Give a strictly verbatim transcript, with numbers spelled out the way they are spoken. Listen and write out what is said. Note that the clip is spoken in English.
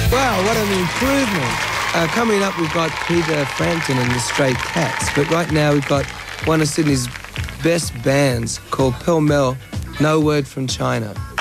Wow, what an improvement. Uh, coming up, we've got Peter Frampton and the Stray Cats. But right now, we've got one of Sydney's best bands called Pell Mell, No Word from China.